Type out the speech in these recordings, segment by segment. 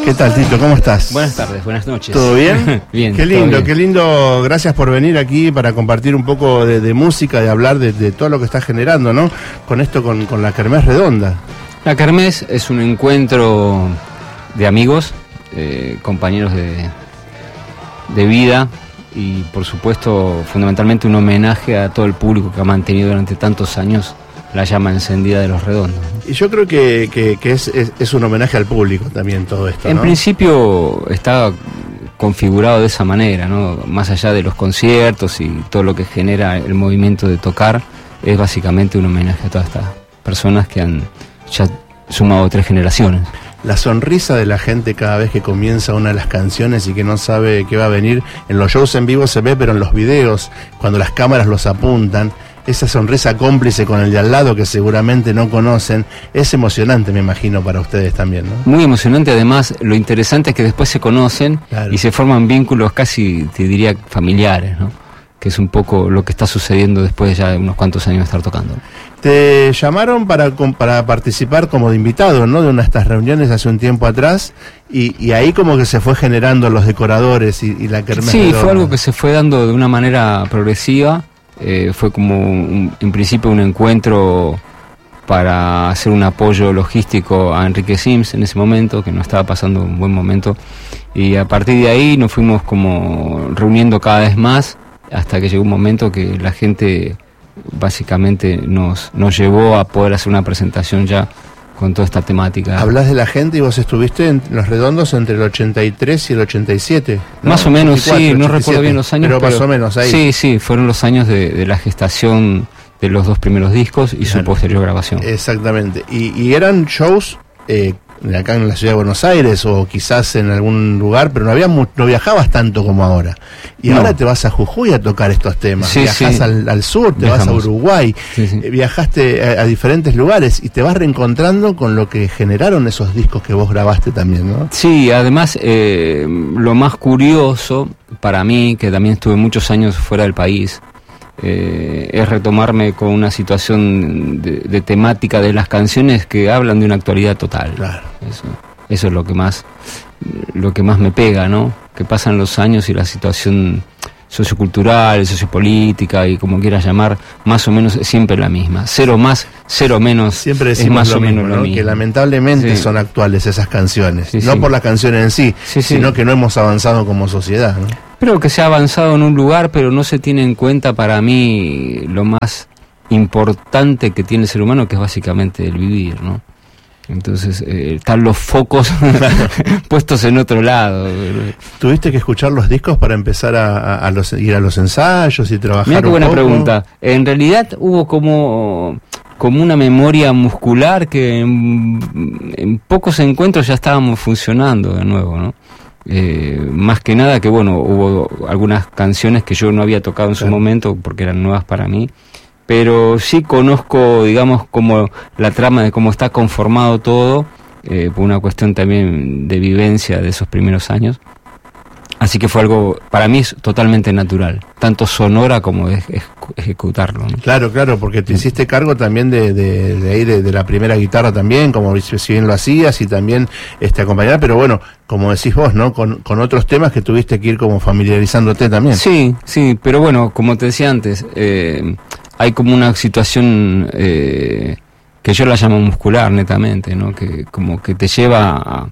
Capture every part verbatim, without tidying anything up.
¿Qué tal, Tito? ¿Cómo estás? Buenas tardes, buenas noches. ¿Todo bien? Bien. Qué lindo, bien. qué lindo. Gracias por venir aquí para compartir un poco de, de música, de hablar de, de todo lo que estás generando, ¿no? Con esto, con, con la Kermés Redonda. La Kermés es un encuentro de amigos, eh, compañeros de, de vida y, por supuesto, fundamentalmente un homenaje a todo el público que ha mantenido durante tantos años la llama encendida de Los Redondos. Y yo creo que, que, que es, es, es un homenaje al público también todo esto, En ¿no? principio está configurado de esa manera, ¿no? Más allá de los conciertos y todo lo que genera el movimiento de tocar, es básicamente un homenaje a todas estas personas que han ya sumado tres generaciones. La sonrisa de la gente cada vez que comienza una de las canciones y que no sabe qué va a venir, en los shows en vivo se ve, pero en los videos, cuando las cámaras los apuntan, esa sonrisa cómplice con el de al lado que seguramente no conocen, es emocionante, me imagino, para ustedes también, ¿no? Muy emocionante, además, lo interesante es que después se conocen, claro, y se forman vínculos casi, te diría, familiares, ¿no? Que es un poco lo que está sucediendo después de ya unos cuantos años de estar tocando. Te llamaron para, para participar como de invitado, ¿no? De una de estas reuniones hace un tiempo atrás, y, y ahí como que se fue generando los decoradores y, y la Kermés Sí, Redonda. Fue algo que se fue dando de una manera progresiva. Eh, fue como un, en principio un encuentro para hacer un apoyo logístico a Enrique Sims en ese momento, que no estaba pasando un buen momento, y a partir de ahí nos fuimos como reuniendo cada vez más hasta que llegó un momento que la gente básicamente nos, nos llevó a poder hacer una presentación ya con toda esta temática. Hablas de la gente y vos estuviste en Los Redondos entre el ochenta y tres y el ochenta y siete, ¿no? Más o menos, sí, no ochenta y siete, recuerdo bien los años, pero, pero más o menos ahí. Sí, sí, fueron los años de, de la gestación de los dos primeros discos y Claro. su posterior grabación. Exactamente. Y, y eran shows eh, acá en la ciudad de Buenos Aires o quizás en algún lugar, pero no había mu- no viajabas tanto como ahora. Y No. ahora te vas a Jujuy a tocar estos temas. Sí, Viajás sí. al, al sur, te Viajamos. vas a Uruguay, Sí, sí. eh, viajaste a, a diferentes lugares y te vas reencontrando con lo que generaron esos discos que vos grabaste también, ¿no? Sí, además eh, lo más curioso para mí, que también estuve muchos años fuera del país, eh, es retomarme con una situación de, de temática de las canciones que hablan de una actualidad total. Claro. Eso, eso es lo que más, lo que más me pega, ¿no? Que pasan los años y la situación sociocultural, sociopolítica y como quieras llamar, más o menos es siempre la misma. Cero más, cero menos. Siempre es decimos más lo o mismo, menos ¿no? lo mismo. Que lamentablemente Sí. son actuales esas canciones. Sí, no sí. por las canciones en sí, Sí, sí. sino que no hemos avanzado como sociedad, ¿no? Creo que se ha avanzado en un lugar, pero no se tiene en cuenta para mí lo más importante que tiene el ser humano, que es básicamente el vivir, ¿no? Entonces, eh, están los focos puestos en otro lado. ¿Tuviste que escuchar los discos para empezar a, a- a los, ir a los ensayos y trabajar Mira qué un buena poco? pregunta. En realidad hubo como, como una memoria muscular que en, en pocos encuentros ya estábamos funcionando de nuevo, ¿no? Eh, más que nada que, bueno, hubo algunas canciones que yo no había tocado en su Claro. momento porque eran nuevas para mí, pero sí conozco, digamos, como la trama de cómo está conformado todo, eh, por una cuestión también de vivencia de esos primeros años. Así que fue algo, para mí es totalmente natural, tanto sonora como de eje- ejecutarlo, ¿no? Claro, claro, porque te hiciste cargo también de, de, de ahí de, de la primera guitarra también, como si bien lo hacías, y también este acompañar, pero bueno, como decís vos, ¿no? Con, con otros temas que tuviste que ir como familiarizándote también. Sí, sí, pero bueno, como te decía antes, eh, hay como una situación eh, que yo la llamo muscular netamente, ¿no? Que como que te lleva a,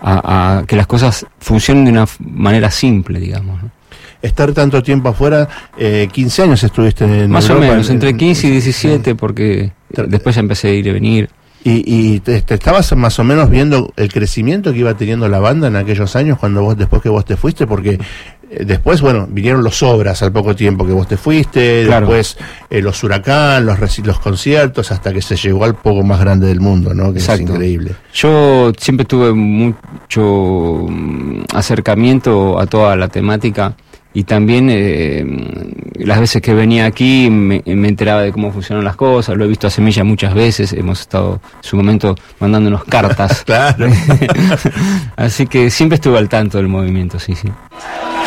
a, a que las cosas funcionen de una f- manera simple, digamos, ¿no? Estar tanto tiempo afuera, eh, quince años estuviste en Más Europa, o menos, en- entre en- quince y diecisiete, porque Tra- después ya empecé a ir y venir. Y, y te, te estabas más o menos viendo el crecimiento que iba teniendo la banda en aquellos años cuando vos después que vos te fuiste, porque eh, después, bueno, vinieron los Obras al poco tiempo que vos te fuiste, Claro. después eh, los Huracán, los, reci- los conciertos, hasta que se llegó al poco más grande del mundo, ¿no? Que Exacto. es increíble. Yo siempre tuve mucho mm, acercamiento a toda la temática y también eh, las veces que venía aquí me, me enteraba de cómo funcionan las cosas, lo he visto a Semilla muchas veces, hemos estado en su momento mandándonos cartas. Claro. Así que siempre estuve al tanto del movimiento, sí, sí.